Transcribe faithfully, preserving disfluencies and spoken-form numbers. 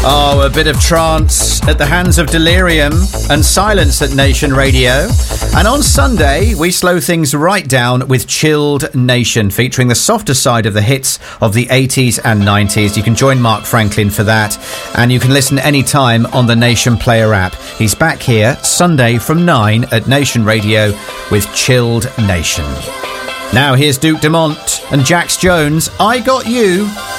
Oh, a bit of trance at the hands of Delirium and Silence at Nation Radio. And on Sunday, we slow things right down with Chilled Nation, featuring the softer side of the hits of the eighties and nineties. You can join Mark Franklin for that, and you can listen anytime on the Nation Player app. He's back here Sunday from nine at Nation Radio with Chilled Nation. Now here's Duke Dumont and Jax Jones, I Got You.